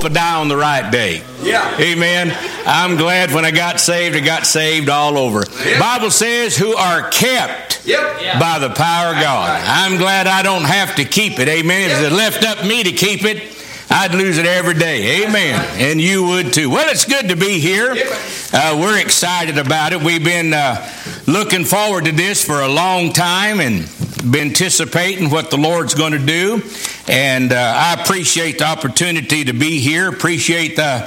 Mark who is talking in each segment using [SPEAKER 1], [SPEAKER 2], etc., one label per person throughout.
[SPEAKER 1] die on the right day.
[SPEAKER 2] Yeah.
[SPEAKER 1] Amen. I'm glad when I got saved all over.
[SPEAKER 2] Yep.
[SPEAKER 1] Bible says who are kept
[SPEAKER 2] Yep.
[SPEAKER 1] by the power of God.
[SPEAKER 2] Right.
[SPEAKER 1] I'm glad I don't have to keep it. Amen. If it left up me to keep it, I'd lose it every day. Amen. And you would too. Well, it's good to be here. We're excited about it. We've been looking forward to this for a long time and been anticipating what the Lord's going to do. And I appreciate the opportunity to be here. Appreciate the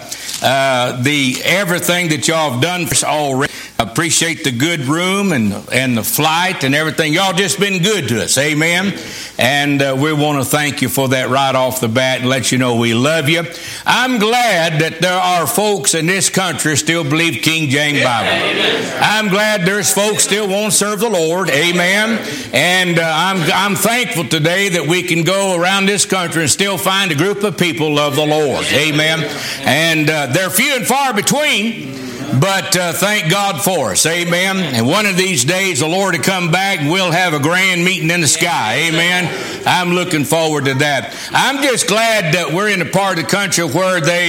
[SPEAKER 1] everything that y'all have done for us already. Appreciate the good room and the flight and everything. Y'all just been good to us. Amen. And we want to thank you for that right off the bat and let you know we love you. I'm glad that there are folks in this country still believe King James Bible. Amen. I'm glad there's folks still want to serve the Lord. Amen. And I'm thankful today that we can go around this country and still find a group of people love the Lord. Amen. And they're few and far between. But thank God for us. Amen. And one of these days the Lord will come back and we'll have a grand meeting in the sky. Amen. I'm looking forward to that. I'm just glad that we're in a part of the country where they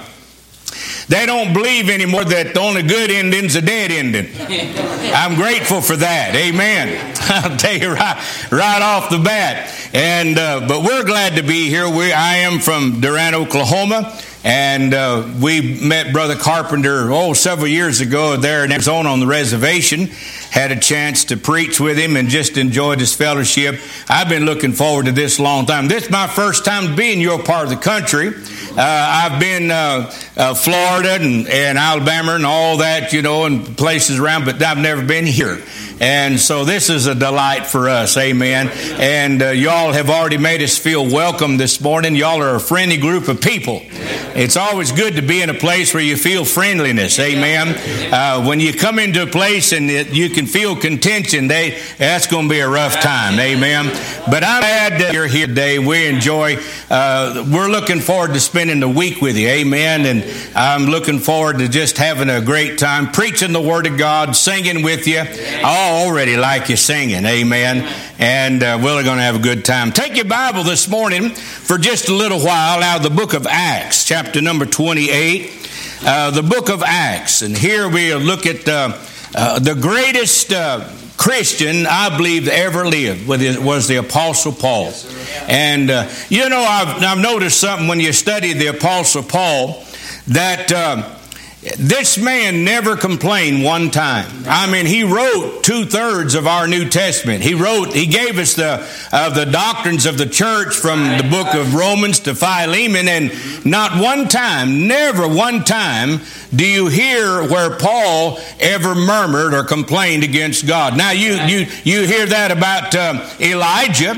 [SPEAKER 1] don't believe anymore that the only good ending's a dead ending. I'm grateful for that. Amen. I'll tell you right off the bat. And but we're glad to be here. I am from Durant, Oklahoma. And we met Brother Carpenter, several years ago there in Arizona on the reservation. Had a chance to preach with him and just enjoyed his fellowship. I've been looking forward to this a long time. This is my first time to be in your part of the country. I've been Florida and Alabama and all that, and places around, but I've never been here. And so this is a delight for us, amen. And y'all have already made us feel welcome this morning. Y'all are a friendly group of people. It's always good to be in a place where you feel friendliness, amen. When you come into a place and you can feel contention, that's going to be a rough time, amen. But I'm glad that you're here today. We enjoy, we're looking forward to spending the week with you, amen. And I'm looking forward to just having a great time, preaching the Word of God, singing with you. I already like you singing, amen. And we're going to have a good time. Take your Bible this morning for just a little while out of the book of Acts, chapter number 28, the book of Acts. And here we look at the greatest Christian I believe ever lived was the Apostle Paul. And I've noticed something when you study the Apostle Paul, that this man never complained one time. I mean, he wrote 2/3 of our New Testament. He gave us the doctrines of the church from the book of Romans to Philemon, and not one time, never one time, do you hear where Paul ever murmured or complained against God. Now, you hear that about Elijah.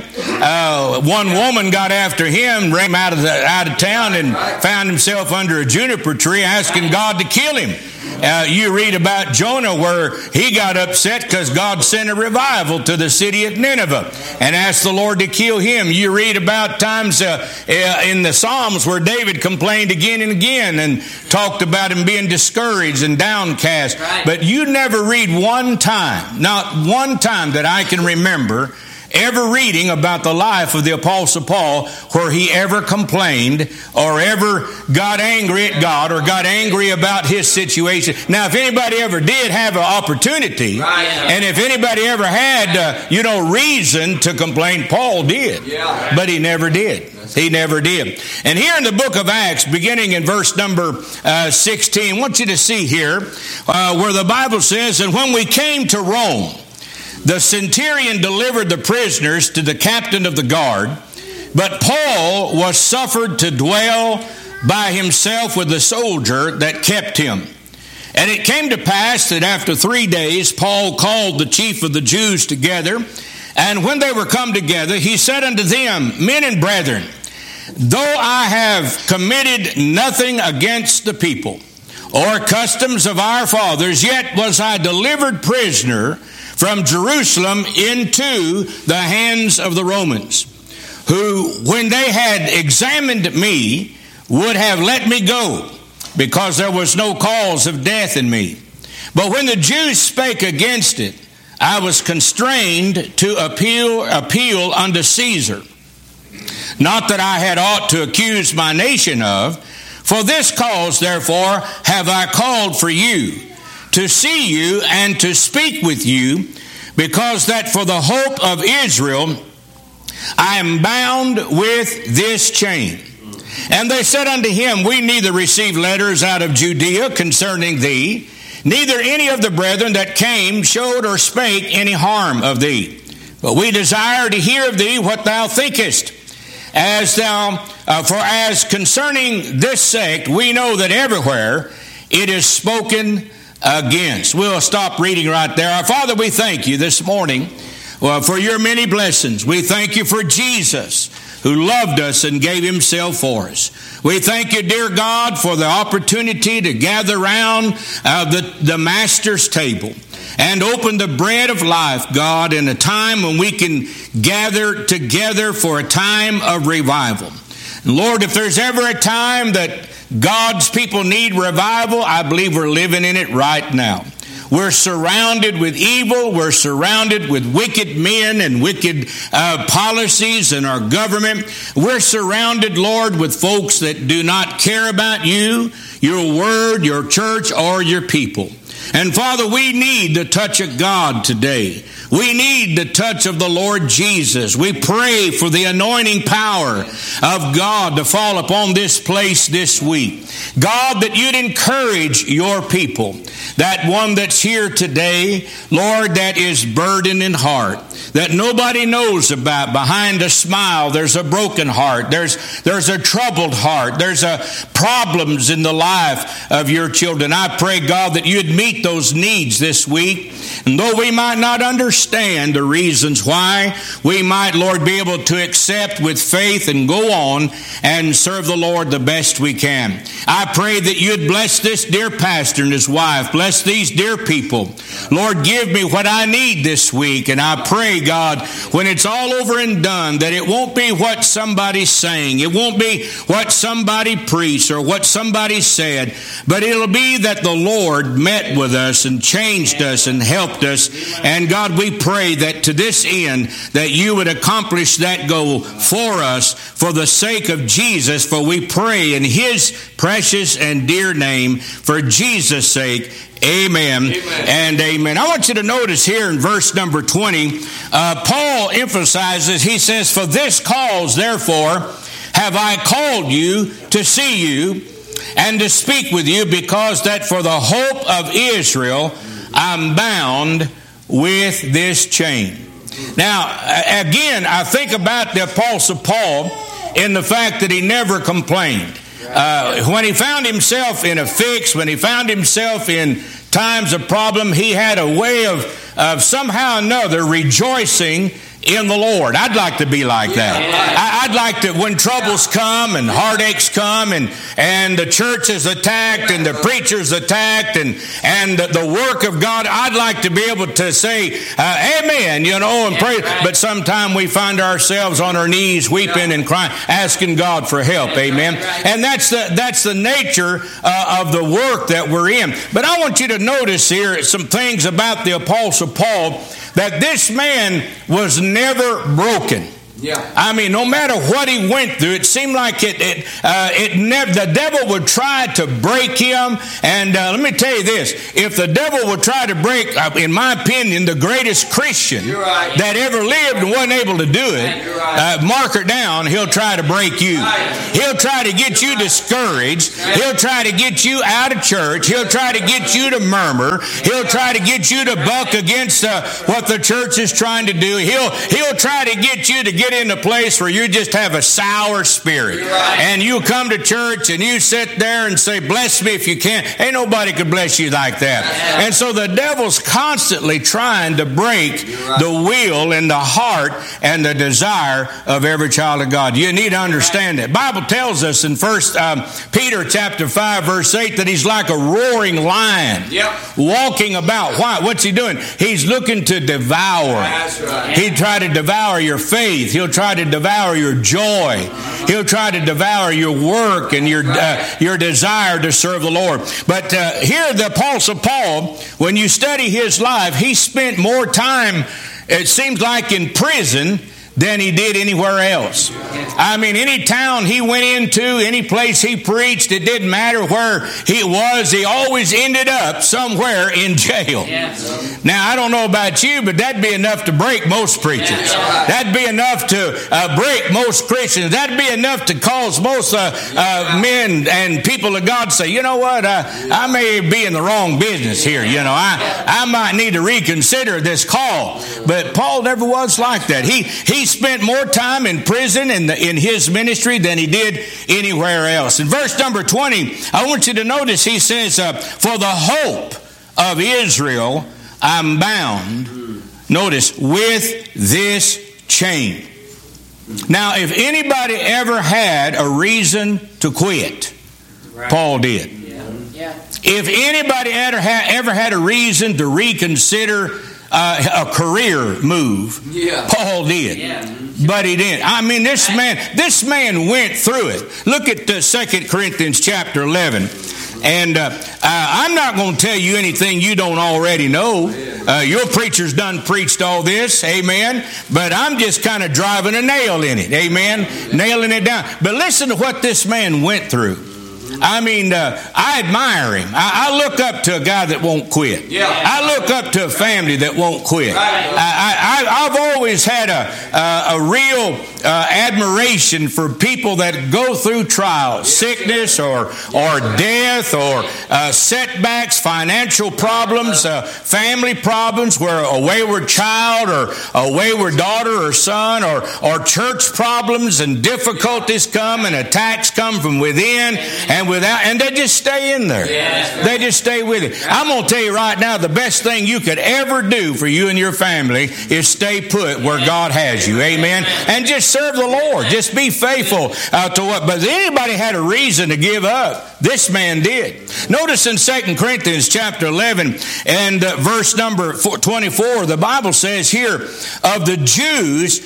[SPEAKER 1] One woman got after him, ran him out of town, and found himself under a juniper tree asking God to kill him. You read about Jonah where he got upset because God sent a revival to the city of Nineveh and asked the Lord to kill him. You read about times in the Psalms where David complained again and again and talked about him being discouraged and downcast. Right. But you never read one time, not one time that I can remember, ever reading about the life of the Apostle Paul where he ever complained or ever got angry at God or got angry about his situation. Now, if anybody ever did have an opportunity, and if anybody ever had, reason to complain, Paul did. But he never did. He never did. And here in the book of Acts, beginning in verse number 16, I want you to see here where the Bible says, "And when we came to Rome, the centurion delivered the prisoners to the captain of the guard, but Paul was suffered to dwell by himself with the soldier that kept him. And it came to pass that after 3 days Paul called the chief of the Jews together, and when they were come together, he said unto them, Men and brethren, though I have committed nothing against the people or customs of our fathers, yet was I delivered prisoner from Jerusalem into the hands of the Romans, who, when they had examined me, would have let me go, because there was no cause of death in me. But when the Jews spake against it, I was constrained to appeal unto Caesar. Not that I had aught to accuse my nation of, For this cause, therefore, have I called for you, to see you and to speak with you, because that for the hope of Israel I am bound with this chain. And they said unto him, We neither receive letters out of Judea concerning thee, neither any of the brethren that came showed or spake any harm of thee. But we desire to hear of thee what thou thinkest. For as concerning this sect, we know that everywhere it is spoken against. We'll stop reading right there. Our Father, we thank you this morning for your many blessings. We thank you for Jesus, who loved us and gave himself for us. We thank you, dear God, for the opportunity to gather around the Master's table and open the bread of life, God, in a time when we can gather together for a time of revival. And Lord, if there's ever a time that God's people need revival, I believe we're living in it right now. We're surrounded with evil. We're surrounded with wicked men and wicked policies in our government. We're surrounded, Lord, with folks that do not care about you, your word, your church, or your people. And Father, we need the touch of God today. We need the touch of the Lord Jesus. We pray for the anointing power of God to fall upon this place this week. God, that you'd encourage your people, that one that's here today, Lord, that is burdened in heart, that nobody knows about. Behind a smile, there's a broken heart. There's a troubled heart. There's problems in the life of your children. I pray, God, that you'd meet those needs this week. And though we might not understand the reasons why, we might, Lord, be able to accept with faith and go on and serve the Lord the best we can. I pray that you'd bless this dear pastor and his wife. Bless these dear people. Lord, give me what I need this week. And I pray, God, when it's all over and done, that it won't be what somebody's saying. It won't be what somebody preached or what somebody said, but it'll be that the Lord met with us and changed us and helped us. And God, we pray that to this end, that you would accomplish that goal for us for the sake of Jesus. For we pray in his precious and dear name, for Jesus' sake. Amen, and amen. I want you to notice here in verse number 20, Paul emphasizes, he says, For this cause, therefore, have I called you to see you and to speak with you, because that for the hope of Israel I'm bound with this chain. Now, again, I think about the Apostle Paul in the fact that he never complained. When he found himself in a fix, when he found himself in times of problem, he had a way of somehow or another rejoicing in the Lord. I'd like to be like that. I'd like to, when troubles come and heartaches come and the church is attacked and the preacher's attacked and the work of God, I'd like to be able to say, amen, and pray. But sometimes we find ourselves on our knees weeping and crying, asking God for help, amen. And that's the nature of the work that we're in. But I want you to notice here some things about the Apostle Paul, that this man was never broken. Yeah. I mean, no matter what he went through, it seemed like the devil would try to break him. And let me tell you this, if the devil would try to break, in my opinion, the greatest Christian that ever lived and wasn't able to do it, mark her down, he'll try to break you. He'll try to get you discouraged. He'll try to get you out of church. He'll try to get you to murmur. He'll try to get you to buck against what the church is trying to do. He'll try to get you to get in a place where you just have a sour spirit. And you come to church and you sit there and say, bless me if you can. Ain't nobody could bless you like that. And so the devil's constantly trying to break the will and the heart and the desire of every child of God. You need to understand that. The Bible tells us in 1 Peter chapter 5 verse 8 that he's like a roaring lion walking about. Why? What's he doing? He's looking to devour. He'll try to devour your faith. He'll try to devour your joy. He'll try to devour your work and your desire to serve the Lord. But here the Apostle Paul, when you study his life, he spent more time, it seems like, in prison than he did anywhere else. I mean, any town he went into, any place he preached, it didn't matter where he was, he always ended up somewhere in jail. Now, I don't know about you, but that'd be enough to break most preachers. That'd be enough to break most Christians. That'd be enough to cause most men and people of God to say, you know what, I may be in the wrong business here. You know, I might need to reconsider this call. But Paul never was like that. He spent more time in prison in his ministry than he did anywhere else. In verse number 20, I want you to notice he says, for the hope of Israel I'm bound, notice, with this chain. Now, if anybody ever had a reason to quit, Paul did. If anybody ever had a reason to reconsider a career move, Paul did. But he didn't. I mean, this man went through it. Look at 2 Corinthians chapter 11. And I'm not going to tell you anything you don't already know. Your preacher's done preached all this, amen. But I'm just kind of driving a nail in it, amen. Nailing it down. But listen to what this man went through. I mean, I admire him. I look up to a guy that won't quit. I look up to a family that won't quit. I've always had a real admiration for people that go through trials, sickness or death or setbacks, financial problems, family problems where a wayward child or a wayward daughter or son or church problems and difficulties come and attacks come from within and they just stay in there. They just stay with it. I'm going to tell you right now, the best thing you could ever do for you and your family is stay put where God has you. Amen. And just serve the Lord. Just be faithful to what. But if anybody had a reason to give up, this man did. Notice in 2 Corinthians chapter 11 and verse number 24, the Bible says here, of the Jews,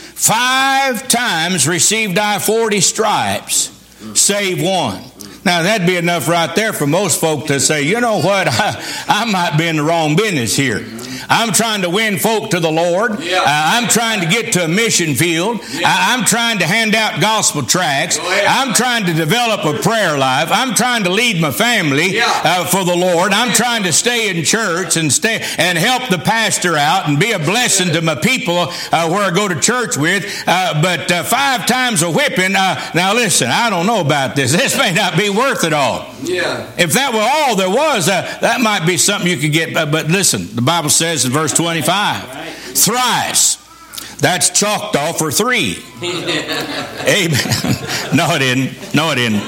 [SPEAKER 1] 5 times received I 40 stripes, save one. Now, that'd be enough right there for most folk to say, you know what, I might be in the wrong business here. I'm trying to win folk to the Lord. I'm trying to get to a mission field. I'm trying to hand out gospel tracts. I'm trying to develop a prayer life. I'm trying to lead my family for the Lord. I'm trying to stay in church and help the pastor out and be a blessing to my people where I go to church with. But 5 times a whipping, now listen, I don't know about this. This may not be worth it all. If that were all there was, that might be something you could get. But listen, the Bible says in verse 25, thrice. That's chalked off for 3. Amen. No, it didn't. No, it didn't.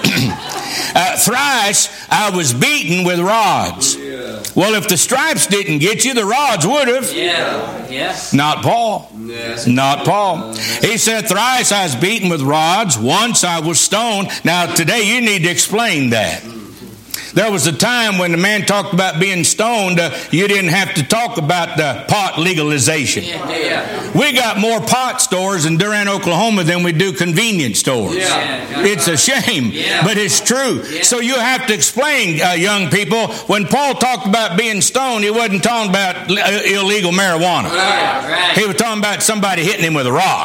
[SPEAKER 1] Thrice I was beaten with rods. Well, if the stripes didn't get you, the rods would have. Not Paul. Not Paul. He said, thrice I was beaten with rods. Once I was stoned. Now, today you need to explain that. There was a time when the man talked about being stoned, you didn't have to talk about the pot legalization. We got more pot stores in Durant, Oklahoma than we do convenience stores. It's a shame, but it's true. So you have to explain, young people, when Paul talked about being stoned, he wasn't talking about illegal marijuana. He was talking about somebody hitting him with a rock.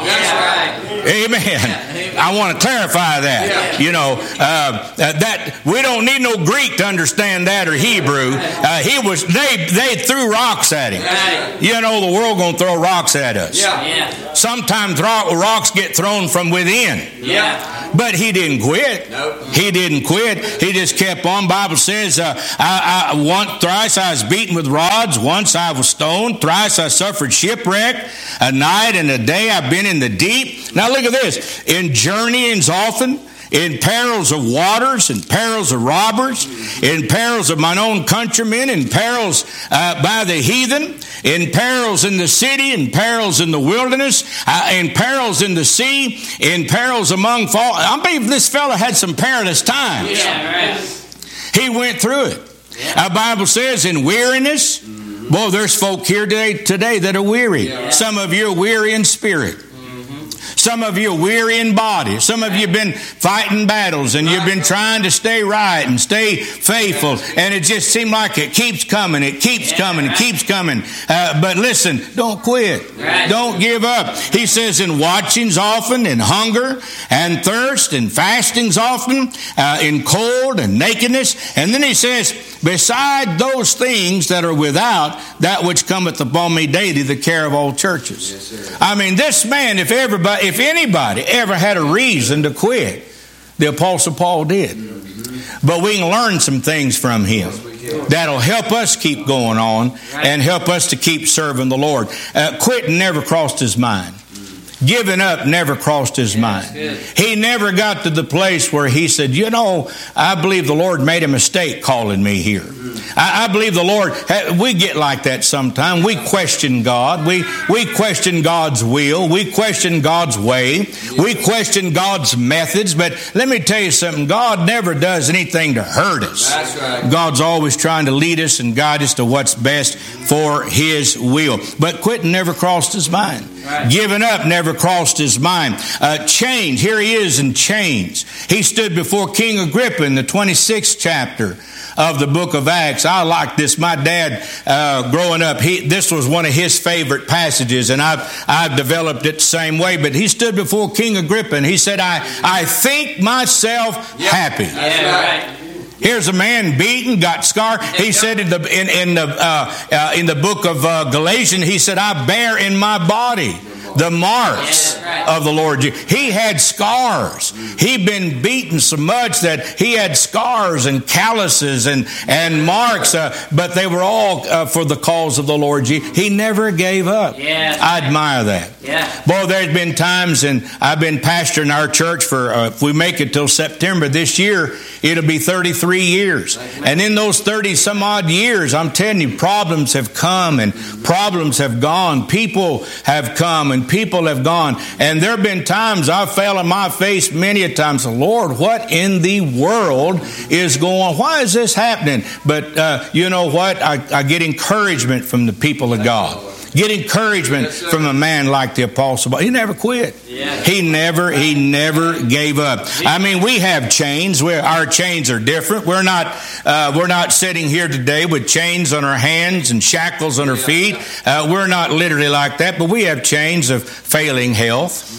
[SPEAKER 1] Amen. I want to clarify that. You know, that we don't need no Greek to understand that, or Hebrew. They threw rocks at him. You know, the world gonna throw rocks at us. Sometimes rocks get thrown from within. But he didn't quit. He didn't quit. He just kept on. Bible says, thrice I was beaten with rods. Once I was stoned. Thrice I suffered shipwreck. A night and a day I've been in the deep. Now look at this. In journeyings often, in perils of waters, in perils of robbers, in perils of mine own countrymen, in perils by the heathen, in perils in the city, in perils in the wilderness, in perils in the sea, in perils among false. I believe this fellow had some perilous times. He went through it. Our Bible says in weariness. Boy, there's folk here today that are weary. Some of you are weary in spirit. Some of you are weary in body. Some of you have been fighting battles and you've been trying to stay right and stay faithful. And it just seems like it keeps coming. It keeps coming. It keeps coming. But listen, don't quit. Don't give up. He says in watchings often, in hunger and thirst, and fastings often, in cold and nakedness. And then he says, beside those things that are without, that which cometh upon me daily, the care of all churches. Yes, I mean, this man, if anybody ever had a reason to quit, the Apostle Paul did. But we can learn some things from him that'll help us keep going on and help us to keep serving the Lord. Quitting never crossed his mind. Giving up never crossed his mind. He never got to the place where he said, you know, I believe the Lord made a mistake calling me here. I believe the Lord, we get like that sometimes. We question God. We question God's will. We question God's way. We question God's methods. But let me tell you something. God never does anything to hurt us. That's right. God's always trying to lead us and guide us to what's best for His will. But quitting never crossed his mind. Right. Giving up never crossed his mind. Chains. Here he is in chains. He stood before King Agrippa in the 26th chapter of the book of Acts. I like this. My dad, growing up, this was one of his favorite passages, and I've developed it the same way. But he stood before King Agrippa, and he said, I think myself happy. Yeah, right. Here's a man beaten, got scarred. He said in the book of Galatians, he said, I bear in my body the marks of the Lord Jesus. He had scars. He'd been beaten so much that he had scars and calluses and marks, but they were all for the cause of the Lord Jesus. He never gave up. I admire that. Boy, there's been times, and I've been pastoring our church for, if we make it till September this year, it'll be 33 years. And in those 30 some odd years, I'm telling you, problems have come and problems have gone. People have come and people have gone. And there have been times I fell on my face many a times. Lord, what in the world is going on? Why is this happening? But you know what? I get encouragement from the people of God. Get encouragement from a man like the Apostle Paul. He never quit. He never gave up. I mean, we have chains. Our chains are different. We're not sitting here today with chains on our hands and shackles on our feet. We're not literally like that, but we have chains of failing health.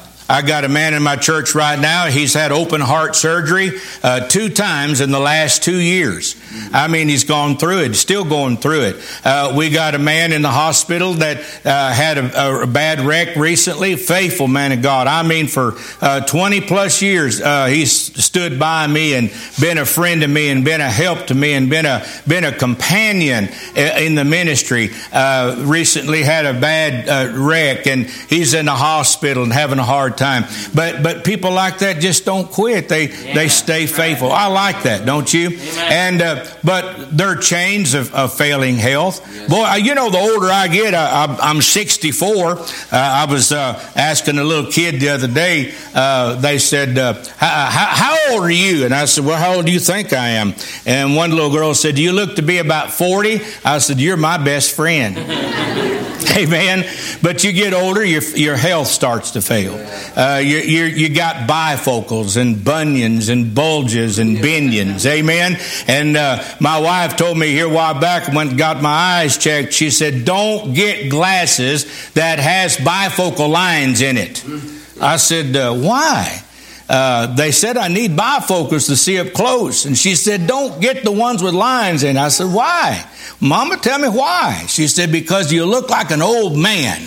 [SPEAKER 1] I got a man in my church right now. He's had open heart surgery 2 times in the last 2 years. I mean, he's gone through it, still going through it. We got a man in the hospital that had a bad wreck recently. Faithful man of God. I mean, for 20 plus years, he's stood by me and been a friend to me and been a help to me and been a companion in the ministry. Recently had a bad wreck, and he's in the hospital and having a hard time. But people like that just don't quit. They stay faithful. I like that, don't you? And but they're chains of failing health. Boy, you know, the older I get, I'm 64. I was asking a little kid the other day. They said, "How old are you?" And I said, "Well, how old do you think I am?" And one little girl said, "Do you look to be about 40?" I said, "You're my best friend." Amen. But you get older, your health starts to fail. You got bifocals and bunions and bulges and binions. Amen. And my wife told me here a while back when I got my eyes checked, she said, "Don't get glasses that has bifocal lines in it." I said, "Why?" They said I need bifocals to see up close. And she said, "Don't get the ones with lines in." I said, "Why?" "Mama, tell me why." She said, "Because you look like an old man."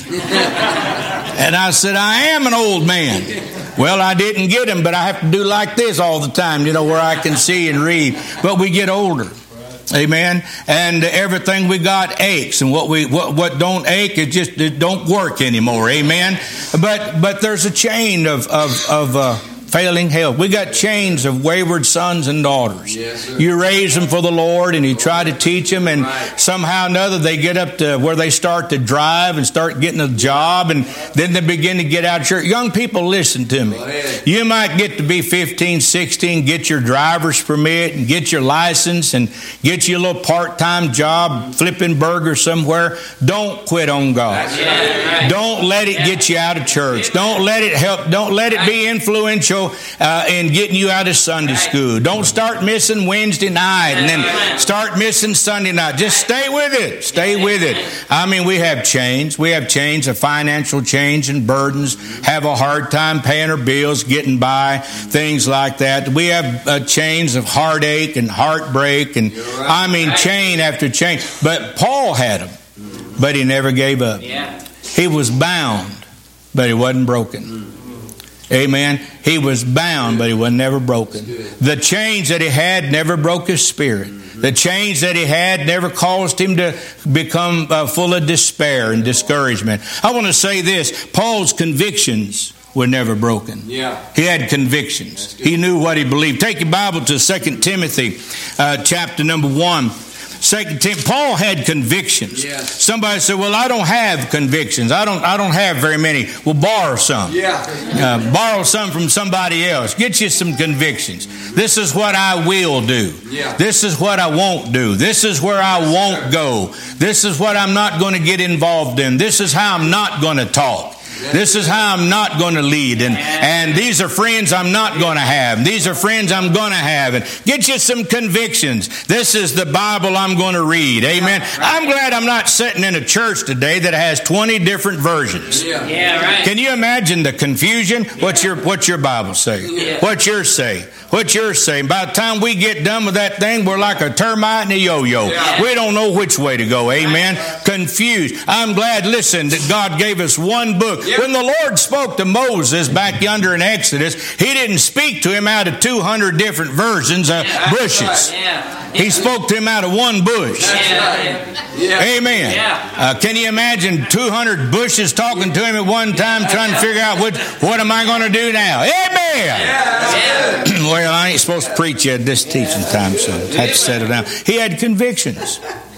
[SPEAKER 1] And I said, "I am an old man." "Well, I didn't get them, but I have to do like this all the time, you know, where I can see and read." But we get older. Amen. And everything we got aches, and what don't ache, it don't work anymore. Amen. But there's a chain of failing health. We got chains of wayward sons and daughters.
[SPEAKER 2] Yes, sir.
[SPEAKER 1] You raise them for the Lord and you try to teach them, and somehow or another they get up to where they start to drive and start getting a job, and then they begin to get out of church. Young people, listen to me. You might get to be 15, 16, get your driver's permit and get your license and get you a little part-time job flipping burgers somewhere. Don't quit on God. Don't let it get you out of church. Don't let it help. Don't let it be influential in getting you out of Sunday school. Don't start missing Wednesday night and then start missing Sunday night. Just stay with it. Stay with it. I mean, we have chains. We have chains of financial chains and burdens. Have a hard time paying our bills, getting by, things like that. We have chains of heartache and heartbreak, and I mean chain after chain. But Paul had them, but he never gave up. He was bound, but he wasn't broken. Amen. He was bound, but he was never broken. The chains that he had never broke his spirit. The chains that he had never caused him to become full of despair and discouragement. I want to say this. Paul's convictions were never broken. He had convictions. He knew what he believed. Take your Bible to 2 Timothy chapter number 1. Paul had convictions. Somebody said, well, I don't have convictions. I don't have very many. Well, borrow some. Borrow some from somebody else. Get you some convictions. This is what I will do. This is what I won't do. This is where I won't go. This is what I'm not going to get involved in. This is how I'm not going to talk. This is how I'm not going to lead. And these are friends I'm not going to have. These are friends I'm going to have. And get you some convictions. This is the Bible I'm going to read. Amen. I'm glad I'm not sitting in a church today that has 20 different versions. Can you imagine the confusion? What's your Bible say? What's yours say? What's yours say? By the time we get done with that thing, we're like a termite and a yo-yo. We don't know which way to go. Amen. Confused. I'm glad, listen, that God gave us one book. When the Lord spoke to Moses back yonder in Exodus, He didn't speak to him out of 200 different versions of bushes. He spoke to him out of one bush. Amen. Can you imagine 200 bushes talking to him at one time, trying to figure out what am I going to do now? Amen. Well, I ain't supposed to preach at this teaching time, so I had to settle down. He had convictions.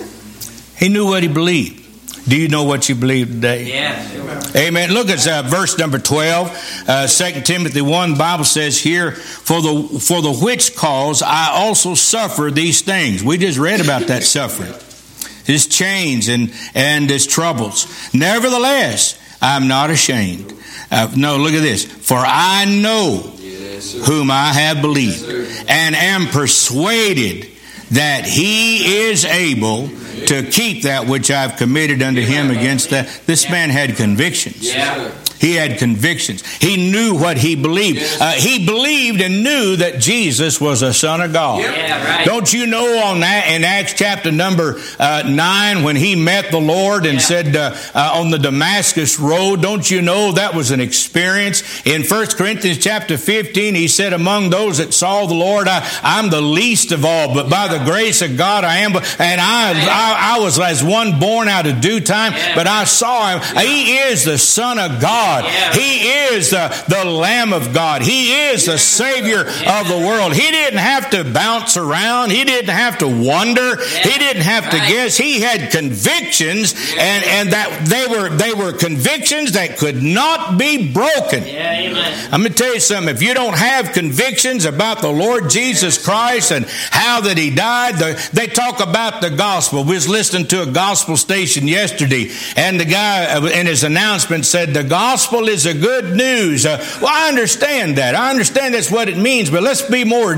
[SPEAKER 1] He knew what he believed. Do you know what you believe today? Amen. Look at verse number 12. 2 Timothy 1, the Bible says here, for the which cause I also suffer these things. We just read about that suffering. His chains and his troubles. Nevertheless, I'm not ashamed. No, look at this. For I know whom I have believed, and am persuaded that He is able to keep that which I've committed unto Him against that. This man had convictions. He had convictions. He knew what he believed. He believed and knew that Jesus was a Son of God. Don't you know on that in Acts chapter number 9 when he met the Lord and said on the Damascus road, don't you know that was an experience? In 1 Corinthians chapter 15, he said, among those that saw the Lord, I'm the least of all, but by the grace of God I am. And I was as one born out of due time, but I saw Him. He is the Son of God. He is the Lamb of God. He is the Savior of the world. He didn't have to bounce around. He didn't have to wonder. He didn't have to guess. He had convictions, and that they were convictions that could not be broken. I'm going to tell you something. If you don't have convictions about the Lord Jesus Christ and how that He died, they talk about the gospel. We was listening to a gospel station yesterday, and the guy in his announcement said the gospel is a good news. Well, I understand that. I understand that's what it means, but let's be more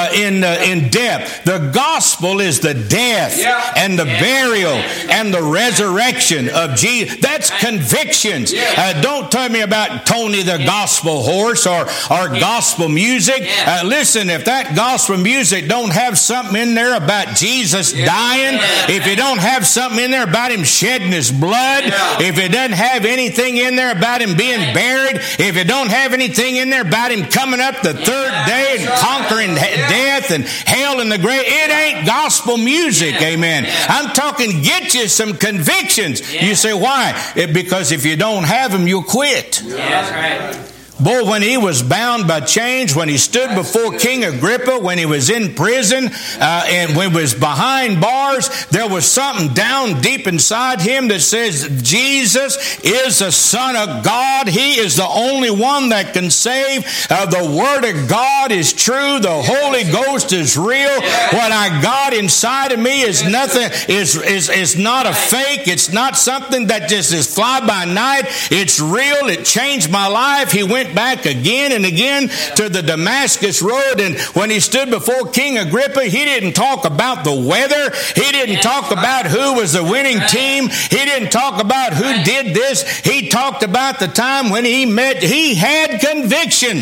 [SPEAKER 1] in depth. The gospel is the death and the burial and the resurrection of Jesus. That's convictions. Don't tell me about Tony the gospel horse or gospel music. Listen, if that gospel music don't have something in there about Jesus dying, if it don't have something in there about Him shedding His blood, if it doesn't have anything in there about Him being buried, if it don't have anything in there about Him coming up the third day and conquering death and hell and the grave, it ain't gospel music. Amen. I'm talking get you some convictions. You say, why? Because if you don't have them, you'll quit.
[SPEAKER 2] That's right.
[SPEAKER 1] Boy, when he was bound by chains, when he stood before King Agrippa, when he was in prison, and when he was behind bars, there was something down deep inside him that says, Jesus is the Son of God. He is the only one that can save. The Word of God is true. The Holy Ghost is real. What I got inside of me is nothing, is not a fake. It's not something that just is fly by night. It's real. It changed my life. He went back again and again to the Damascus Road, and when he stood before King Agrippa, he didn't talk about the weather. He didn't talk about who was the winning team. He didn't talk about who did this. He talked about the time when he had convictions.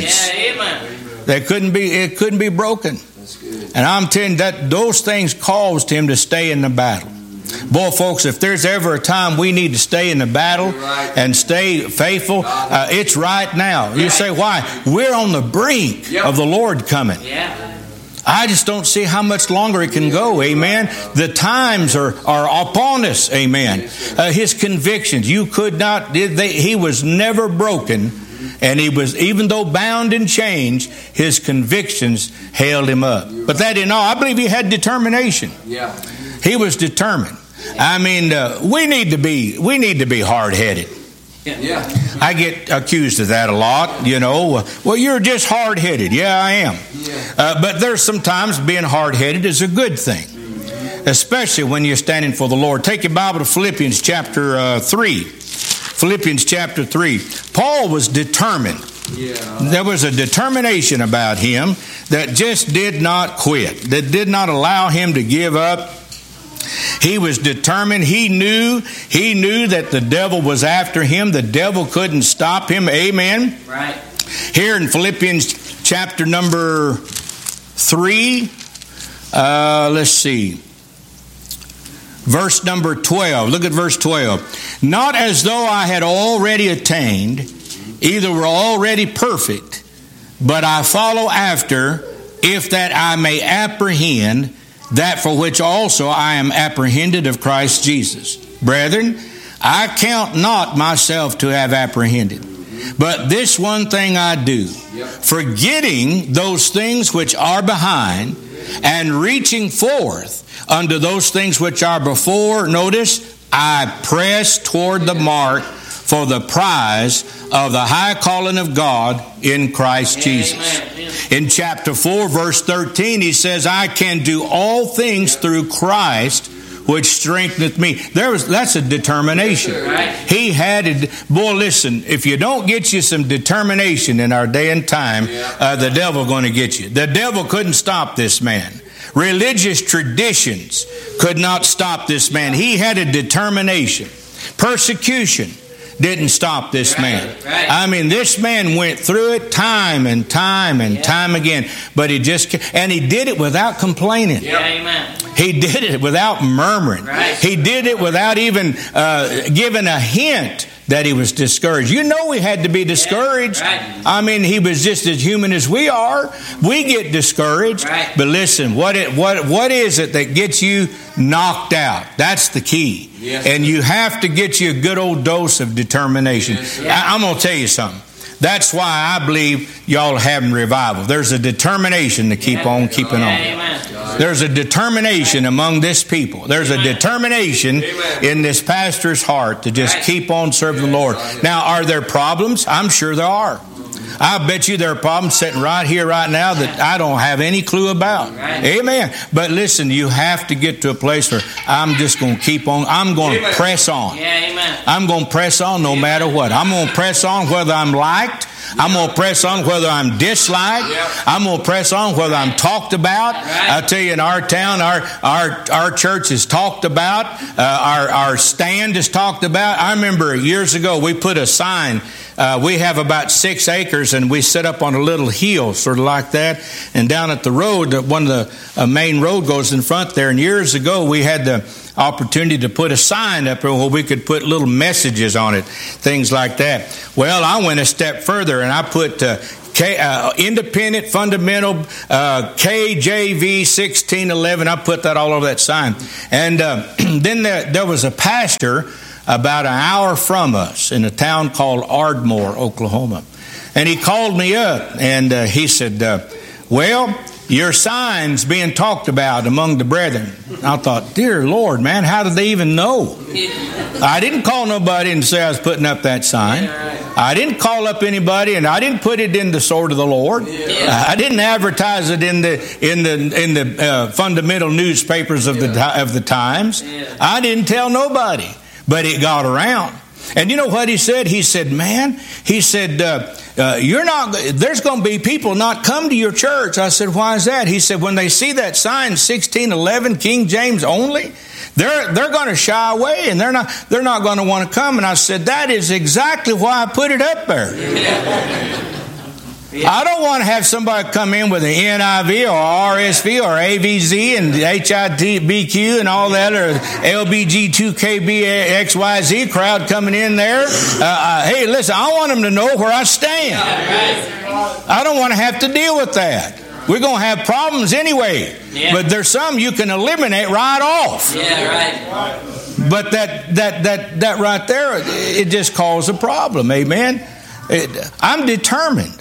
[SPEAKER 1] It couldn't be broken. And I'm telling you that those things caused him to stay in the battle. Boy, folks, if there's ever a time we need to stay in the battle and stay faithful, it's right now. You say, why? We're on the brink of the Lord coming. I just don't see how much longer it can go. Amen. The times are upon us. Amen. His convictions, you could not, he was never broken. And he was, even though bound in chains, his convictions held him up. But that in all, I believe he had determination. He was determined. I mean, we need to be hard-headed. I get accused of that a lot, you know. Well, you're just hard-headed. Yeah, I am. But there's sometimes being hard-headed is a good thing, especially when you're standing for the Lord. Take your Bible to Philippians chapter 3. Philippians chapter 3. Paul was determined. There was a determination about him that just did not quit, that did not allow him to give up. He was determined. He knew that the devil was after him. The devil couldn't stop him. Amen.
[SPEAKER 2] Right.
[SPEAKER 1] Here in Philippians chapter number 3, let's see. Verse number 12. Look at verse 12. Not as though I had already attained, either were already perfect, but I follow after, if that I may apprehend that for which also I am apprehended of Christ Jesus. Brethren, I count not myself to have apprehended, but this one thing I do, forgetting those things which are behind, and reaching forth unto those things which are before. Notice, I press toward the mark for the prize of the high calling of God in Christ Jesus. In chapter 4, verse 13, he says, I can do all things through Christ, which strengtheneth me. That's a determination. He had it. Boy, listen, if you don't get you some determination in our day and time, the devil's going to get you. The devil couldn't stop this man. Religious traditions could not stop this man. He had a determination. Persecution didn't stop this man. I mean, this man went through it time and time and time again. But he did it without complaining. He did it without murmuring. He did it without even giving a hint that he was discouraged. You know he had to be discouraged. I mean, he was just as human as we are. We get discouraged. But listen, what is it that gets you knocked out? That's the key. And you have to get you a good old dose of determination. I'm going to tell you something. That's why I believe y'all are having revival. There's a determination to keep on keeping on. There's a determination among this people. There's a determination in this pastor's heart to just keep on serving the Lord. Now, are there problems? I'm sure there are. I bet you there are problems sitting right here, right now that I don't have any clue about. Amen. But listen, you have to get to a place where I'm just going to keep on. I'm going to press on. I'm going to press on no matter what. I'm going to press on whether I'm liked. I'm going to press on whether I'm disliked. I'm going to press on whether I'm talked about. I'll tell you, in our town, our church is talked about. Our stand is talked about. I remember years ago we put a sign. We have about 6 acres, and we set up on a little hill, sort of like that. And down at the road, one of the main road goes in front there. And years ago, we had the opportunity to put a sign up there where we could put little messages on it, things like that. Well, I went a step further, and I put Independent Fundamental KJV 1611. I put that all over that sign. And then there was a pastor about an hour from us in a town called Ardmore, Oklahoma. And he called me up and he said, well, your sign's being talked about among the brethren. I thought, dear Lord, man, how did they even know? I didn't call nobody and say I was putting up that sign. I didn't call up anybody, and I didn't put it in the sword of the Lord. I didn't advertise it in the fundamental newspapers of the times. I didn't tell nobody, but it got around. And you know what he said? He said, man, he said, there's going to be people not come to your church. I said, why is that? He said, when they see that sign 1611 King James only, they're going to shy away, and they're not going to want to come. And I said, that is exactly why I put it up there. I don't want to have somebody come in with an NIV or RSV or AVZ and HITBQ and all that, or LBG2KBXYZ crowd coming in there. Hey, listen, I want them to know where I stand. I don't want to have to deal with that. We're going to have problems anyway. But there's some you can eliminate right off. But that right there, it just caused a problem. Amen. I'm determined.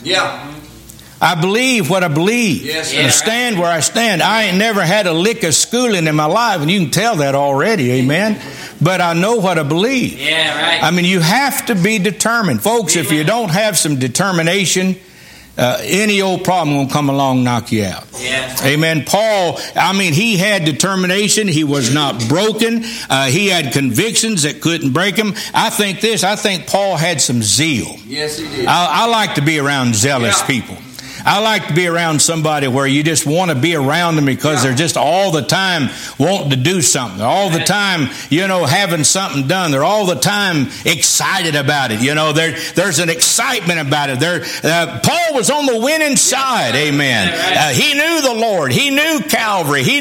[SPEAKER 1] I believe what I believe. I stand where I stand. I ain't never had a lick of schooling in my life, and you can tell that already, amen. But I know what I believe. I mean, you have to be determined. Folks, if you don't have some determination, any old problem will come along and knock you out. Amen. Paul, I mean, he had determination. He was not broken. He had convictions that couldn't break him. I think Paul had some zeal. Yes, he did. I like to be around zealous people. I like to be around somebody where you just want to be around them because they're just all the time wanting to do something. They're all the time, having something done. They're all the time excited about it. There's an excitement about it. Paul was on the winning side. Amen. He knew the Lord. He knew Calvary. He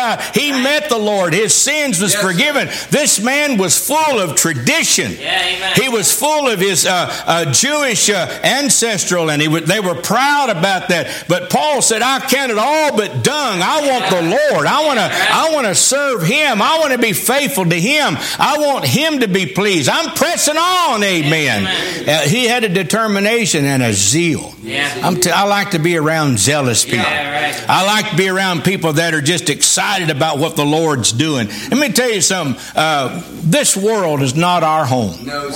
[SPEAKER 1] met the Lord. His sins was forgiven. This man was full of tradition. He was full of his Jewish ancestral, and they were proud about that. But Paul said, I count it all but dung. I want the Lord. I want to serve Him. I want to be faithful to Him. I want Him to be pleased. I'm pressing on. Amen. He had a determination and a zeal. I like to be around zealous people. I like to be around people that are just excited about what the Lord's doing. Let me tell you something. This world is not our home.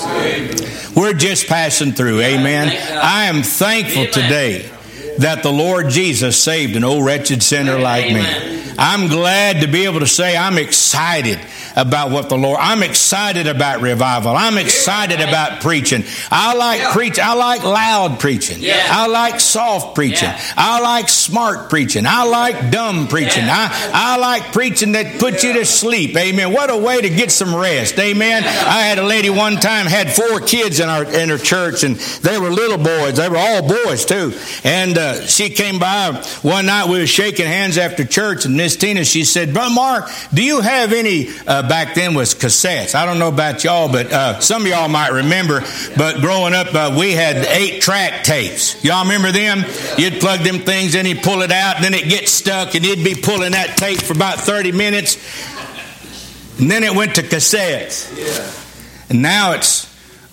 [SPEAKER 1] We're just passing through. Amen. I am thankful today that the Lord Jesus saved an old wretched sinner like me. I'm glad to be able to say I'm excited about what the Lord. I'm excited about revival. I'm excited about preaching. I like preach. I like loud preaching. I like soft preaching. I like smart preaching. I like dumb preaching. I like preaching that puts you to sleep. Amen. What a way to get some rest. Amen. I had a lady one time had 4 kids in her church, and they were little boys. They were all boys too. And she came by one night. We were shaking hands after church, and Miss Tina, she said, Brother Mark, do you have any, back then was cassettes. I don't know about y'all, but some of y'all might remember, but growing up, we had 8-track tapes. Y'all remember them? You'd plug them things in, you'd pull it out, and then it gets stuck, and you'd be pulling that tape for about 30 minutes. And then it went to cassettes. And now it's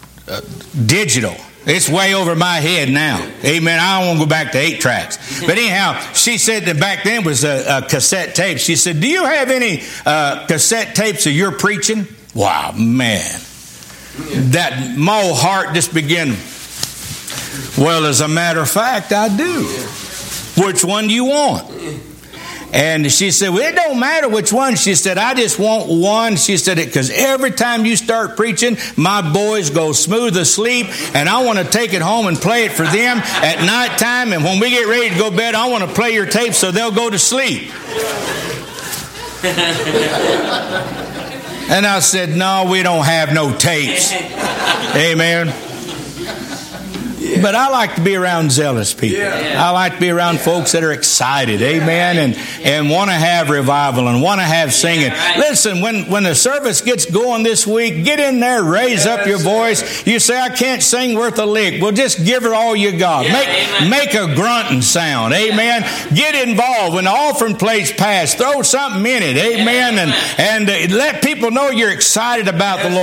[SPEAKER 1] digital. It's way over my head now. Amen. I don't want to go back to 8 tracks. But anyhow, she said that back then was a cassette tape. She said, do you have any cassette tapes of your preaching? Wow, man. That my whole heart just began. Well, as a matter of fact, I do. Which one do you want? And she said, well, it don't matter which one. She said, I just want one. She said, because every time you start preaching, my boys go smooth asleep, and I want to take it home and play it for them at nighttime. And when we get ready to go to bed, I want to play your tape so they'll go to sleep. And I said, no, we don't have no tapes. Amen. But I like to be around zealous people. I like to be around folks that are excited, amen, and want to have revival and want to have singing. Listen, when the service gets going this week, get in there, raise up your voice. You say, I can't sing worth a lick. Well, just give it all you got. Make a grunting sound, amen. Get involved. When the offering plate's passed, throw something in it, amen, and let people know you're excited about the Lord.